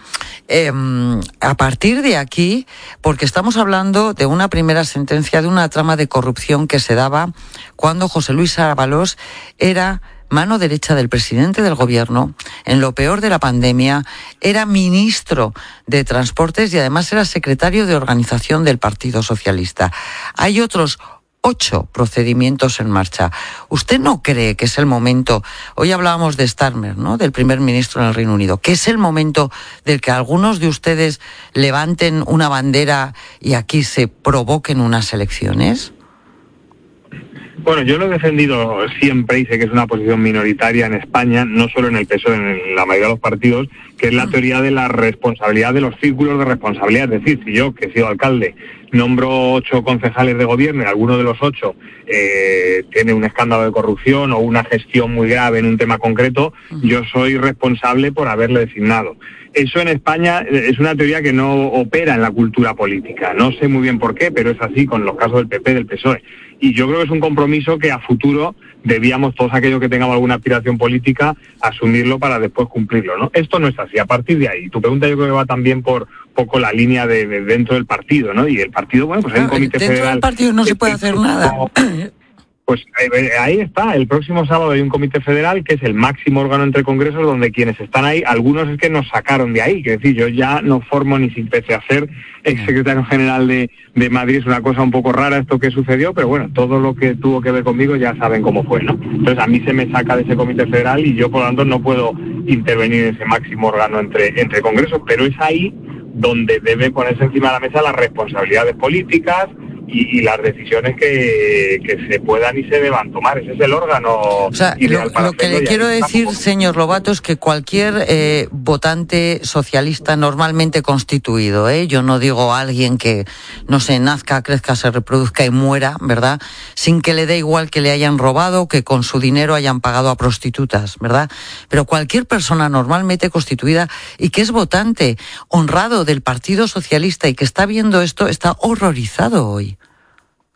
A partir de aquí, porque estamos hablando de una primera sentencia de una trama de corrupción que se daba cuando José Luis Ábalos era mano derecha del presidente del gobierno, en lo peor de la pandemia, era ministro de Transportes y además era secretario de organización del Partido Socialista. Hay otros 8 procedimientos en marcha. ¿Usted no cree que es el momento, hoy hablábamos de Starmer, ¿no?, del primer ministro en el Reino Unido, que es el momento del que algunos de ustedes levanten una bandera y aquí se provoquen unas elecciones? Bueno, yo lo he defendido siempre y sé que es una posición minoritaria en España, no solo en el PSOE, en la mayoría de los partidos, que es la teoría de la responsabilidad, de los círculos de responsabilidad. Es decir, si yo, que he sido alcalde, nombro 8 concejales de gobierno y alguno de los 8 tiene un escándalo de corrupción o una gestión muy grave en un tema concreto, yo soy responsable por haberle designado. Eso en España es una teoría que no opera en la cultura política. No sé muy bien por qué, pero es así con los casos del PP, del PSOE. Y yo creo que es un compromiso que a futuro debíamos, todos aquellos que tengamos alguna aspiración política, asumirlo para después cumplirlo, ¿no? Esto no es así. A partir de ahí, tu pregunta yo creo que va también por poco la línea de dentro del partido, ¿no? Y el partido, bueno, pues hay un comité federal. Dentro del partido no se puede hacer nada. Pues ahí está, el próximo sábado hay un comité federal que es el máximo órgano entre congresos donde quienes están ahí, algunos es que nos sacaron de ahí, que es decir, yo ya no formo ni si pese a ser exsecretario general de Madrid, es una cosa un poco rara esto que sucedió, pero bueno, todo lo que tuvo que ver conmigo ya saben cómo fue, ¿no? Entonces a mí se me saca de ese comité federal y yo por lo tanto no puedo intervenir en ese máximo órgano entre congresos, pero es ahí donde debe ponerse encima de la mesa las responsabilidades políticas y las decisiones que se puedan y se deban tomar. Ese es el órgano. O sea, lo que le quiero decir, señor Lobato, es que cualquier votante socialista normalmente constituido, yo no digo a alguien que, no sé, nazca, crezca, se reproduzca y muera, ¿verdad?, sin que le dé igual que le hayan robado, que con su dinero hayan pagado a prostitutas, ¿verdad? Pero cualquier persona normalmente constituida y que es votante honrado del Partido Socialista y que está viendo esto, está horrorizado hoy.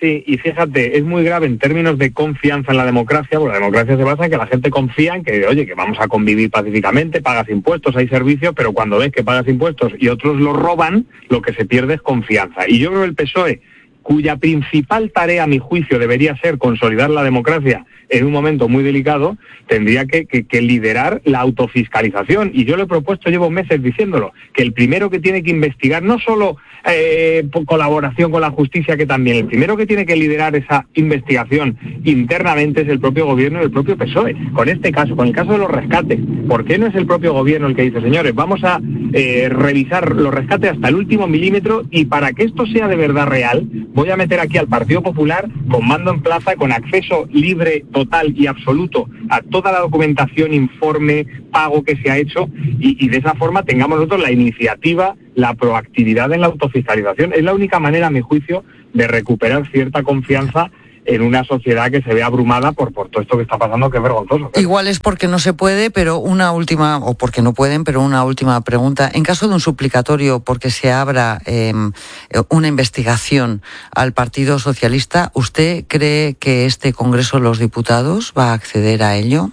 Sí, y fíjate, es muy grave en términos de confianza en la democracia, porque la democracia se basa en que la gente confía en que, oye, que vamos a convivir pacíficamente, pagas impuestos, hay servicios, pero cuando ves que pagas impuestos y otros los roban, lo que se pierde es confianza. Y yo creo que el PSOE, cuya principal tarea, a mi juicio, debería ser consolidar la democracia en un momento muy delicado, tendría que liderar la autofiscalización. Y yo lo he propuesto, llevo meses diciéndolo, que el primero que tiene que investigar, no solo por colaboración con la justicia, que también, el primero que tiene que liderar esa investigación internamente es el propio gobierno y el propio PSOE. Con este caso, con el caso de los rescates, ¿por qué no es el propio gobierno el que dice, señores, vamos a revisar los rescates hasta el último milímetro, y para que esto sea de verdad real, voy a meter aquí al Partido Popular con mando en plaza, con acceso libre, total y absoluto a toda la documentación, informe, pago que se ha hecho, y de esa forma tengamos nosotros la iniciativa, la proactividad en la autofiscalización? Es la única manera, a mi juicio, de recuperar cierta confianza en una sociedad que se ve abrumada por todo esto que está pasando, que es vergonzoso. Igual es porque no se puede, pero una última, o porque no pueden, pero una última pregunta. En caso de un suplicatorio porque se abra una investigación al Partido Socialista, ¿usted cree que este Congreso de los Diputados va a acceder a ello?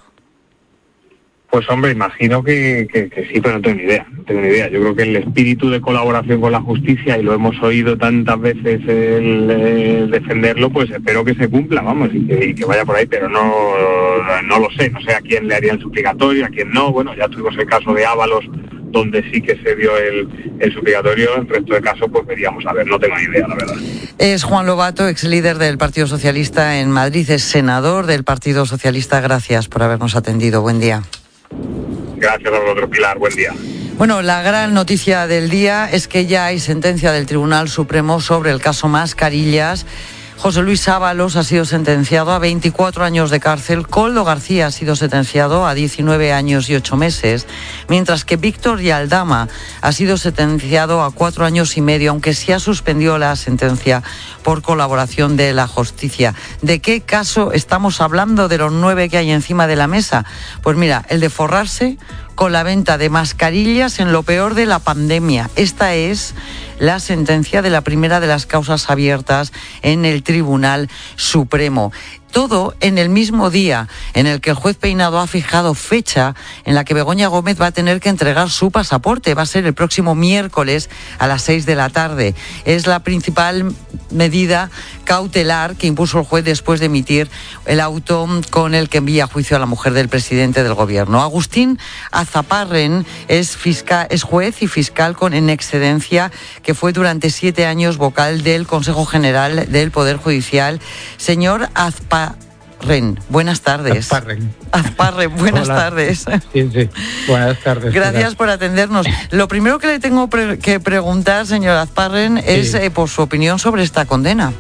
Pues hombre, imagino que sí, pero no tengo ni idea. Yo creo que el espíritu de colaboración con la justicia, y lo hemos oído tantas veces el defenderlo, pues espero que se cumpla, vamos, y que vaya por ahí, pero no lo sé. No sé a quién le haría el suplicatorio, a quién no. Bueno, ya tuvimos el caso de Ábalos, donde sí que se dio el suplicatorio. El resto de casos, pues veríamos a ver, no tengo ni idea, la verdad. Es Juan Lobato, ex líder del Partido Socialista en Madrid, es senador del Partido Socialista. Gracias por habernos atendido. Buen día. Gracias a vosotros, Pilar. Buen día. Bueno, la gran noticia del día es que ya hay sentencia del Tribunal Supremo sobre el caso Mascarillas. José Luis Ábalos ha sido sentenciado a 24 años de cárcel, Koldo García ha sido sentenciado a 19 años y 8 meses, mientras que Víctor Yaldama ha sido sentenciado a 4 años y medio, aunque se ha suspendido la sentencia por colaboración de la justicia. ¿De qué caso estamos hablando de los 9 que hay encima de la mesa? Pues mira, el de forrarse con la venta de mascarillas en lo peor de la pandemia. Esta es la sentencia de la primera de las causas abiertas en el Tribunal Supremo. Todo en el mismo día en el que el juez Peinado ha fijado fecha en la que Begoña Gómez va a tener que entregar su pasaporte. Va a ser el próximo miércoles a las 6 de la tarde. Es la principal medida cautelar que impuso el juez después de emitir el auto con el que envía a juicio a la mujer del presidente del gobierno. Agustín Azaparren es juez y fiscal en excedencia, que fue durante 7 años vocal del Consejo General del Poder Judicial. Señor Azparren, buenas tardes. Azparren, buenas tardes. Sí, buenas tardes. Gracias por atendernos. Lo primero que le tengo que preguntar, señor Azparren, es por su opinión sobre esta condena.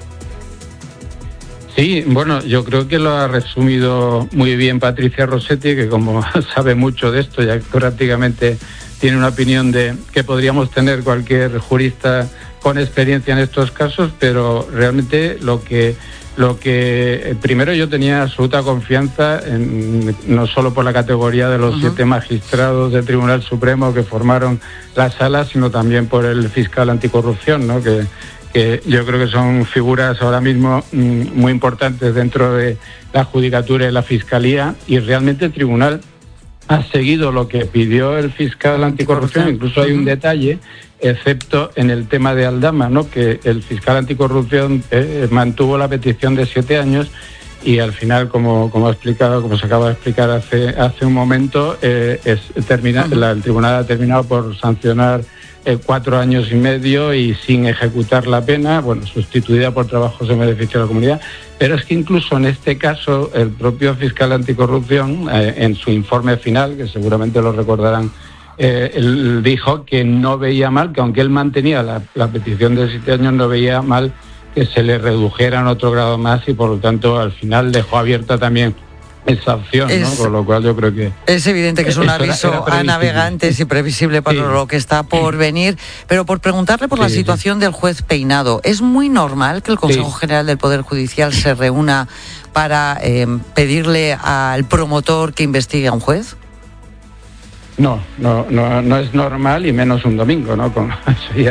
Sí, bueno, yo creo que lo ha resumido muy bien Patricia Rossetti, que como sabe mucho de esto, ya prácticamente tiene una opinión que podríamos tener cualquier jurista con experiencia en estos casos, pero realmente lo que primero, yo tenía absoluta confianza no solo por la categoría de los 7 magistrados del Tribunal Supremo que formaron la sala, sino también por el fiscal anticorrupción, ¿no? que yo creo que son figuras ahora mismo muy importantes dentro de la judicatura y la fiscalía, y realmente el tribunal ha seguido lo que pidió el fiscal anticorrupción. Incluso hay un detalle, excepto en el tema de Aldama, ¿no? Que el fiscal anticorrupción mantuvo la petición de 7 años, y al final, como se acaba de explicar hace un momento, el tribunal ha terminado por sancionar 4 años y medio y sin ejecutar la pena, sustituida por trabajos en beneficio de la comunidad. Pero es que incluso en este caso el propio fiscal anticorrupción, en su informe final, que seguramente lo recordarán, él dijo que no veía mal, que aunque él mantenía la petición de 7 años, no veía mal que se le redujeran otro grado más, y por lo tanto al final dejó abierta también esa opción, ¿no? Por lo cual yo creo que es evidente que es un aviso a navegantes y previsible para lo que está por venir. Pero por preguntarle por la situación del juez Peinado, ¿es muy normal que el Consejo General del Poder Judicial se reúna para pedirle al promotor que investigue a un juez? No es normal, y menos un domingo, ¿no? Eso ya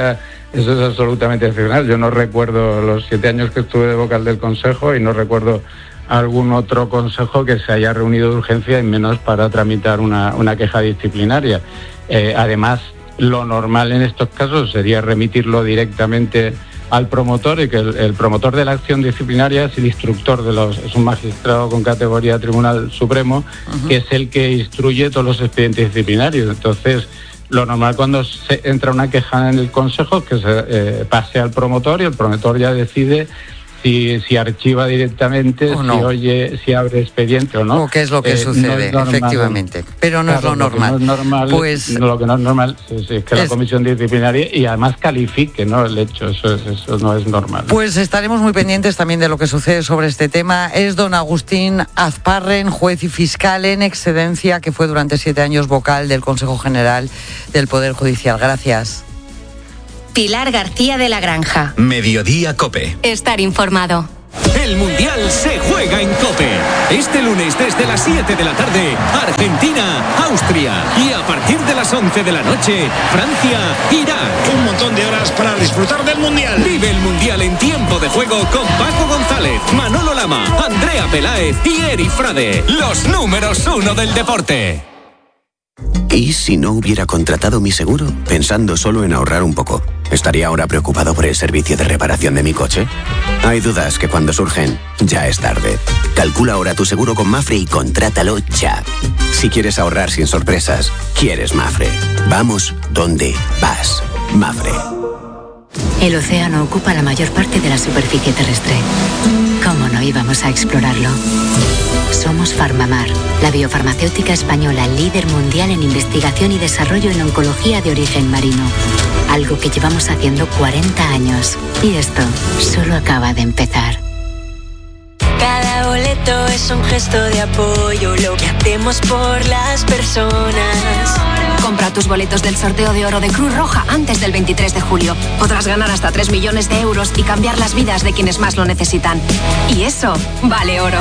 Eso es absolutamente excepcional. Yo no recuerdo los 7 años que estuve de vocal del Consejo y no recuerdo algún otro consejo que se haya reunido de urgencia y menos para tramitar una queja disciplinaria. Además, lo normal en estos casos sería remitirlo directamente al promotor y que el promotor de la acción disciplinaria es el instructor es un magistrado con categoría Tribunal Supremo, que es el que instruye todos los expedientes disciplinarios. Entonces, lo normal cuando se entra una queja en el Consejo es que se pase al promotor y el promotor ya decide si archiva directamente, o no, si abre expediente o no. O qué es lo que sucede, no efectivamente. Pero no, claro, es lo normal. Lo que no es normal, pues, lo que no es normal es que la comisión disciplinaria y además califique, ¿no?, el hecho. Eso no es normal. Pues estaremos muy pendientes también de lo que sucede sobre este tema. Es don Agustín Azparren, juez y fiscal en excedencia, que fue durante 7 años vocal del Consejo General del Poder Judicial. Gracias. Pilar García de la Granja. Mediodía COPE. Estar informado. El Mundial se juega en COPE. Este lunes desde las 7 de la tarde, Argentina, Austria. Y a partir de las 11 de la noche, Francia, Irak. Un montón de horas para disfrutar del Mundial. Vive el Mundial en tiempo de juego con Paco González, Manolo Lama, Andrea Peláez y Eri Frade. Los números 1 del deporte. ¿Y si no hubiera contratado mi seguro? Pensando solo en ahorrar un poco, ¿estaría ahora preocupado por el servicio de reparación de mi coche? Hay dudas que cuando surgen, ya es tarde. Calcula ahora tu seguro con Mafre y contrátalo ya. Si quieres ahorrar sin sorpresas, quieres Mafre. Vamos donde vas. Mafre. El océano ocupa la mayor parte de la superficie terrestre. ¿Cómo no íbamos a explorarlo? Somos Farmamar, la biofarmacéutica española líder mundial en investigación y desarrollo en oncología de origen marino. Algo que llevamos haciendo 40 años. Y esto solo acaba de empezar. Cada boleto es un gesto de apoyo, lo que hacemos por las personas. Compra tus boletos del sorteo de oro de Cruz Roja antes del 23 de julio. Podrás ganar hasta 3 millones de euros y cambiar las vidas de quienes más lo necesitan. Y eso vale oro.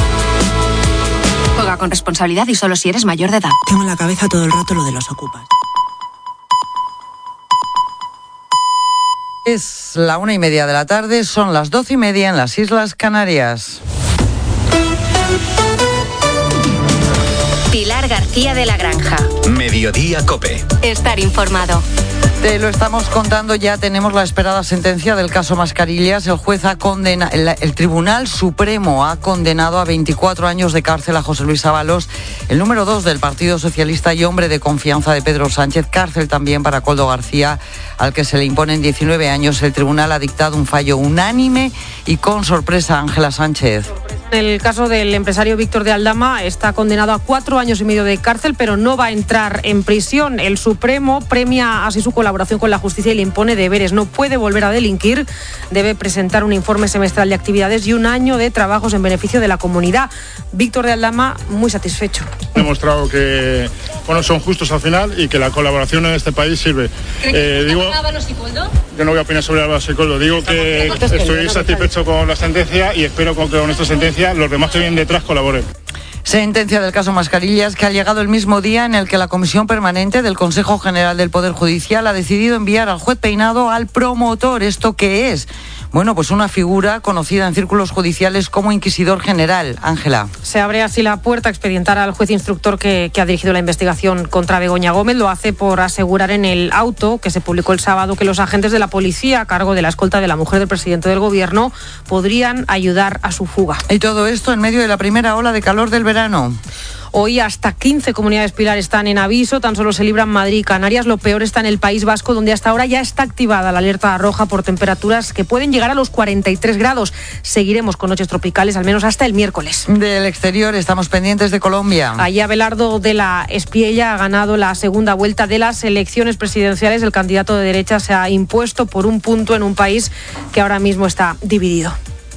Juega con responsabilidad y solo si eres mayor de edad. Tengo en la cabeza todo el rato lo de los ocupas. Es la 1:30 de la tarde, son las 12:30 en las Islas Canarias. Pilar García de la Granja. Mediodía COPE. Estar informado. Te lo estamos contando, ya tenemos la esperada sentencia del caso Mascarillas. El juez el Tribunal Supremo ha condenado a 24 años de cárcel a José Luis Ábalos, el número 2 del Partido Socialista y hombre de confianza de Pedro Sánchez. Cárcel también para Koldo García, al que se le imponen 19 años. El tribunal ha dictado un fallo unánime y con sorpresa, Ángela Sánchez. El caso del empresario Víctor de Aldama está condenado a 4 años y medio de cárcel, pero no va a entrar en prisión. El Supremo premia así su colaboración con la justicia y le impone deberes. No puede volver a delinquir, debe presentar un informe semestral de actividades y un año de trabajos en beneficio de la comunidad. Víctor de Aldama, muy satisfecho. He demostrado que son justos al final y que la colaboración en este país sirve. Yo no voy a opinar sobre Ábalos y Koldo. Digo que estoy satisfecho con la sentencia y espero que con esta sentencia los demás que vienen detrás colaboren. Sentencia del caso Mascarillas que ha llegado el mismo día en el que la Comisión Permanente del Consejo General del Poder Judicial ha decidido enviar al juez Peinado al promotor. ¿Esto qué es? Bueno, pues una figura conocida en círculos judiciales como inquisidor general. Ángela. Se abre así la puerta a expedientar al juez instructor que ha dirigido la investigación contra Begoña Gómez. Lo hace por asegurar en el auto que se publicó el sábado que los agentes de la policía a cargo de la escolta de la mujer del presidente del gobierno podrían ayudar a su fuga. Y todo esto en medio de la primera ola de calor del verano. Hoy hasta 15 comunidades Pilar están en aviso, tan solo se libran Madrid y Canarias. Lo peor está en el País Vasco, donde hasta ahora ya está activada la alerta roja por temperaturas que pueden llegar a los 43 grados. Seguiremos con noches tropicales al menos hasta el miércoles. Del exterior estamos pendientes de Colombia. Allí Abelardo de la Espiella ha ganado la segunda vuelta de las elecciones presidenciales. El candidato de derecha se ha impuesto por un punto en un país que ahora mismo está dividido.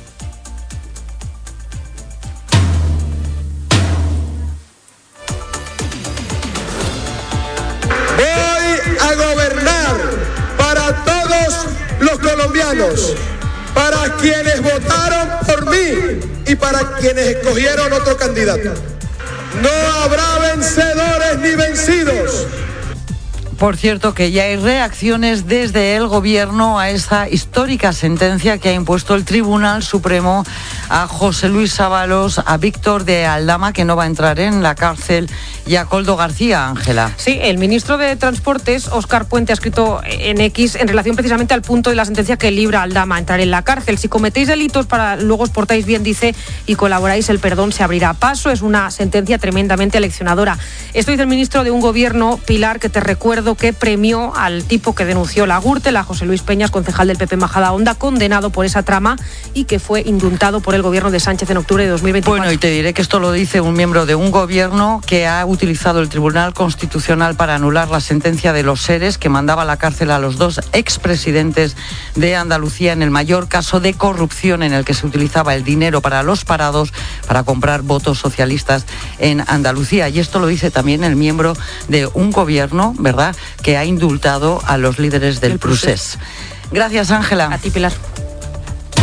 A gobernar para todos los colombianos, para quienes votaron por mí y para quienes escogieron otro candidato. No habrá vencedores ni vencidos. Por cierto, que ya hay reacciones desde el Gobierno a esa histórica sentencia que ha impuesto el Tribunal Supremo a José Luis Ábalos, a Víctor de Aldama, que no va a entrar en la cárcel, y a Koldo García, Ángela. Sí, el ministro de Transportes, Óscar Puente, ha escrito en X en relación precisamente al punto de la sentencia que libra a Aldama a entrar en la cárcel. Si cometéis delitos, luego os portáis bien, dice, y colaboráis, el perdón se abrirá paso. Es una sentencia tremendamente aleccionadora. Esto dice el ministro de un gobierno, Pilar, que te recuerdo que premió al tipo que denunció la Gürtel, a José Luis Peñas, concejal del PP Majadahonda, condenado por esa trama y que fue indultado por el gobierno de Sánchez en octubre de 2024. Bueno, y te diré que esto lo dice un miembro de un gobierno que ha utilizado el Tribunal Constitucional para anular la sentencia de los SERES que mandaba a la cárcel a los 2 expresidentes de Andalucía en el mayor caso de corrupción en el que se utilizaba el dinero para los parados para comprar votos socialistas en Andalucía. Y esto lo dice también el miembro de un gobierno, ¿verdad?, que ha indultado a los líderes del Prusés. Gracias, Ángela. A ti, Pilar.